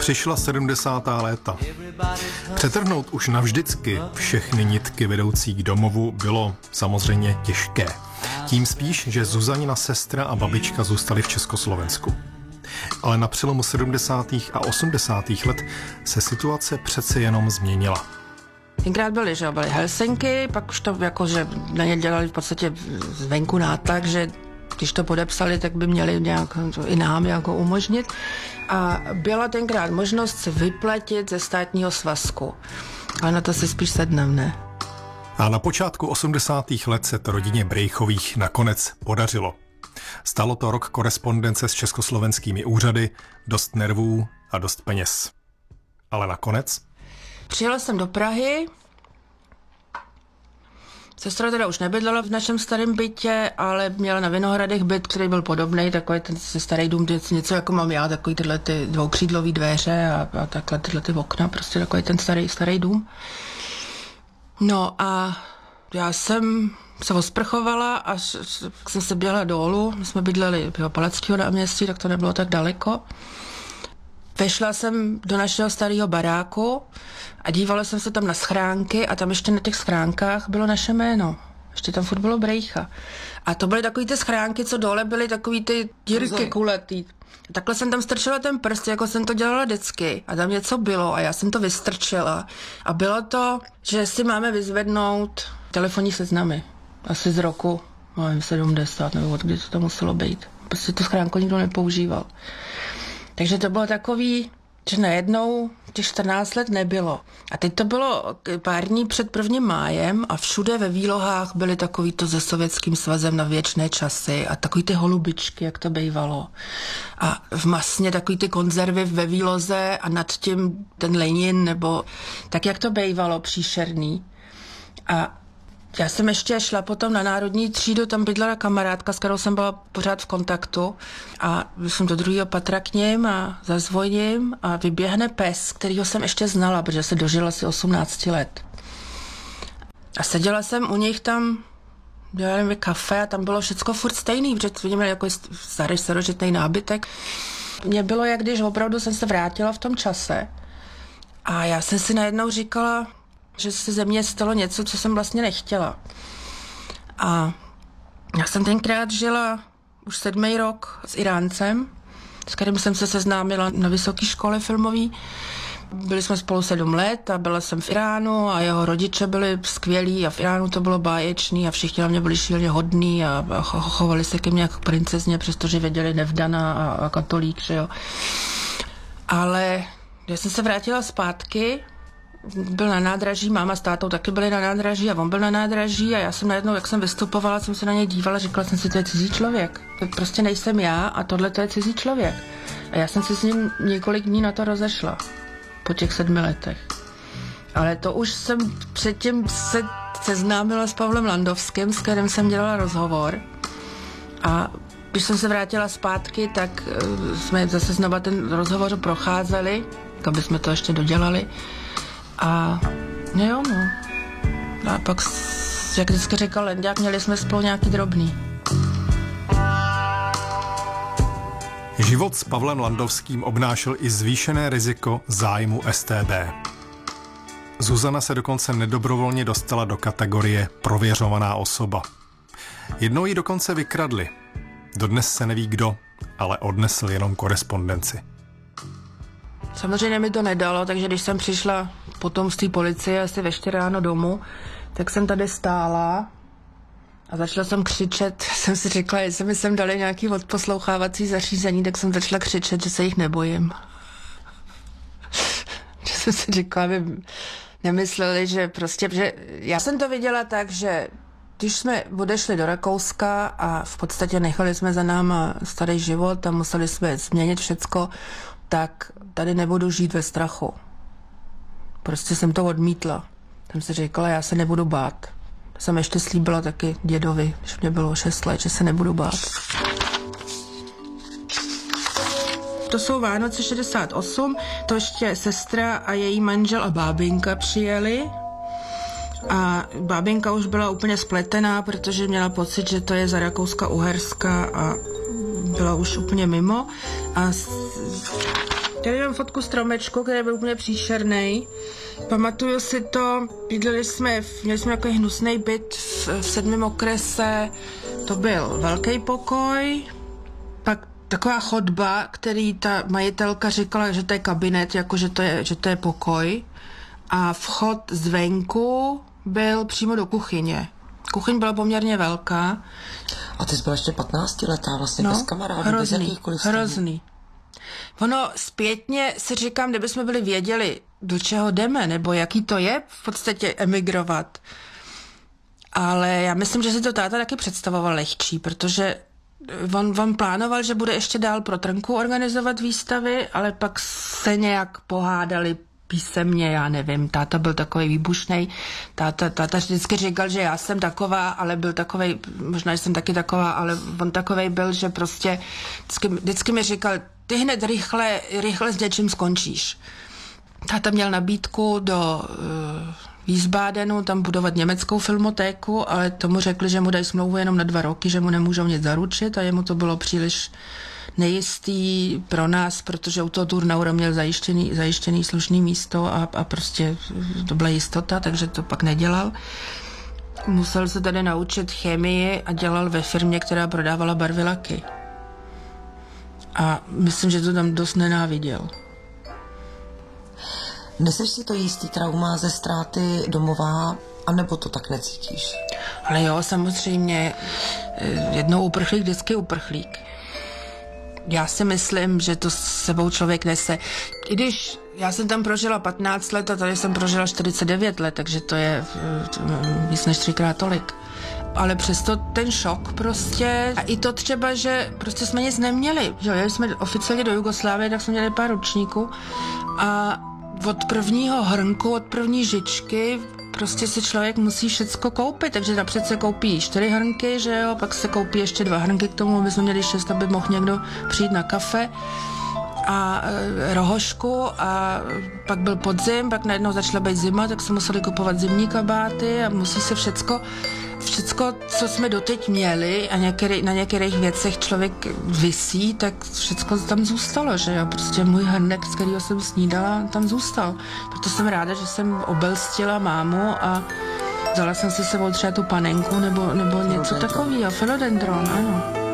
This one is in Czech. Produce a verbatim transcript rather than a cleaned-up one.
Přišla sedmdesátá léta. Přetrhnout už navždycky všechny nitky vedoucí k domovu bylo samozřejmě těžké. Tím spíš, že Zuzanina sestra a babička zůstaly v Československu. Ale na přelomu sedmdesátých a osmdesátých let se situace přece jenom změnila. Tenkrát byly, že byly Helsinky, pak už to jako, že na ně dělali v podstatě zvenku nátlak, že když to podepsali, tak by měli nějak i nám jako umožnit. A byla tenkrát možnost se vyplatit ze státního svazku. Ale na to si spíš sednem, ne? A na počátku osmdesátých let se to rodině Brejchových nakonec podařilo. Stalo to rok korespondence s československými úřady, dost nervů a dost peněz. Ale nakonec? Přijela jsem do Prahy. Sestra teda už nebydlela v našem starém bytě, ale měla na Vinohradech byt, který byl podobný, takový ten starý dům, něco jako mám já, takový tyhle ty dvoukřídlový dveře a, a takhle tyhle ty okna, prostě takový ten starý, starý dům. No a já jsem se osprchovala a jsem se běhla dolů, my jsme bydleli v Palackého náměstí, tak to nebylo tak daleko. Vešla jsem do našeho starého baráku a dívala jsem se tam na schránky a tam ještě na těch schránkách bylo naše jméno. Ještě tam furt bylo Brejcha. A to byly takový ty schránky, co dole byly takový ty dírky kulatý. Takhle jsem tam strčila ten prst, jako jsem to dělala vždycky. A tam něco bylo a já jsem to vystrčila. A bylo to, že si máme vyzvednout telefonní seznamy. Asi z roku, nevím, sedmdesát nebo od kdy to tam muselo být. Prostě tu schránku nikdo nepoužíval. Takže to bylo takový, že najednou těch čtrnáct let nebylo. A teď to bylo pár dní před prvním májem a všude ve výlohách byly takovýto se Sovětským svazem na věčné časy a takový ty holubičky, jak to bývalo. A v masně takový ty konzervy ve výloze a nad tím ten Lenin, nebo tak, jak to bývalo, příšerný. A já jsem ještě šla potom na Národní třídu, tam bydlela kamarádka, s kterou jsem byla pořád v kontaktu a jsem do druhého patra k ním a zazvoním a vyběhne pes, kterýho jsem ještě znala, protože se dožila asi osmnáct let. A seděla jsem u nich tam, dělali mi kafe a tam bylo všecko furt stejný, protože oni měli jako starý starožitný nábytek. Mně bylo, jak když opravdu jsem se vrátila v tom čase a já jsem si najednou říkala, že se ze mě stalo něco, co jsem vlastně nechtěla. A já jsem tenkrát žila už sedmý rok s Iráncem, s kterým jsem se seznámila na vysoké škole filmový. Byli jsme spolu sedm let a byla jsem v Iránu a jeho rodiče byli skvělí a v Iránu to bylo báječný a všichni na mě byli šíleně hodní a, a chovali se ke mně jako princezně, přestože věděli nevdaná a, a katolík, že jo. Ale když jsem se vrátila zpátky, byl na nádraží, máma s tátou taky byli na nádraží a on byl na nádraží a já jsem najednou, jak jsem vystupovala, jsem se na něj dívala, říkala jsem si, to je cizí člověk. To prostě nejsem já a tohle to je cizí člověk. A já jsem se s ním několik dní na to rozešla. Po těch sedmi letech. Ale to už jsem předtím se seznámila s Pavlem Landovským, s kterým jsem dělala rozhovor. A když jsem se vrátila zpátky, tak jsme zase znova ten rozhovor procházeli, aby jsme to ještě dodělali. A no jo, no. A pak, jak vždycky říkal Lendák, měli jsme spolu nějaký drobný. Život s Pavlem Landovským obnášel i zvýšené riziko zájmu S T B. Zuzana se dokonce nedobrovolně dostala do kategorie prověřovaná osoba. Jednou ji dokonce vykradli. Dodnes se neví kdo, ale odnesl jenom korespondenci. Samozřejmě mi to nedalo, takže když jsem přišla potom z té policie asi ve čtyři ráno domů, tak jsem tady stála a začala jsem křičet. Jsem si řekla, jestli mi sem dali nějaký odposlouchávací zařízení, tak jsem začala křičet, že se jich nebojím. Že jsem si řekla, aby nemysleli, že prostě, že já jsem to viděla tak, že když jsme odešli do Rakouska a v podstatě nechali jsme za náma starý život a museli jsme změnit všecko, tak tady nebudu žít ve strachu. Prostě jsem to odmítla. Jsem si říkala, já se nebudu bát. Jsem ještě slíbila taky dědovi, když mě bylo šest let, že se nebudu bát. To jsou Vánoce šedesát osm, to ještě sestra a její manžel a bábinka přijeli. A bábinka už byla úplně spletená, protože měla pocit, že to je za Rakouska-Uherska a byla už úplně mimo. A Tady mám fotku stromečku, který byl úplně příšerný. Pamatuju si to, bydleli jsme, měli jsme takový hnusný byt v, v sedmém okrese. To byl velký pokoj, pak taková chodba, který ta majitelka říkala, že to je kabinet, jako že to je, že to je pokoj. A vchod zvenku byl přímo do kuchyně. Kuchyň byla poměrně velká. A ty jsi byla ještě patnáctiletá, vlastně no, bez kamarádů, hrozný, bez jakýchkoliv stavů. Hrozný. Ono zpětně si říkám, kdybychom byli věděli, do čeho jdeme, nebo jaký to je v podstatě emigrovat. Ale já myslím, že si to táta taky představoval lehčí, protože on, on plánoval, že bude ještě dál pro Trnku organizovat výstavy, ale pak se nějak pohádali písemně, já nevím, táta byl takový výbušnej, táta, táta vždycky říkal, že já jsem taková, ale byl takovej, možná jsem taky taková, ale on takovej byl, že prostě vždycky, vždycky mi říkal, ty hned rychle, rychle s něčím skončíš. Táta měl nabídku do uh, Wiesbadenu, tam budovat německou filmotéku, ale tomu řekli, že mu dají smlouvu jenom na dva roky, že mu nemůžou nic zaručit a jemu to bylo příliš nejistý pro nás, protože u toho Turnauera měl zajištěný, zajištěný slušný místo a, a prostě to byla jistota, takže to pak nedělal. Musel se tady naučit chemii a dělal ve firmě, která prodávala barvilaky. A myslím, že to tam dost nenáviděl. Neseš si to jistý trauma ze ztráty domova, anebo to tak necítíš? Ale jo, samozřejmě, jednou uprchlík, vždycky uprchlík. Já si myslím, že to s sebou člověk nese. I když já jsem tam prožila patnáct let a tady jsem prožila čtyřicet devět let, takže to je víc než třikrát tolik. Ale přesto ten šok prostě, a i to třeba, že prostě jsme nic neměli. Jo, jeli jsme oficiálně do Jugoslávie, tak jsme měli pár ročníků a od prvního hrnku, od první žičky prostě si člověk musí všecko koupit, takže napřed se koupí čtyři hrnky, že jo, pak se koupí ještě dva hrnky k tomu, aby jsme měli šest, aby mohl někdo přijít na kafe a e, rohošku a pak byl podzim, pak najednou začala být zima, tak se museli kupovat zimní kabáty a musí se všecko, všecko, co jsme doteď měli a některý, na některých věcech člověk visí, tak všecko tam zůstalo, že jo, prostě můj hrnek, z kterého jsem snídala, tam zůstal. Proto jsem ráda, že jsem obelstila mámu a vzala jsem si sebou třeba tu panenku nebo, nebo něco takového, philodendron, ano.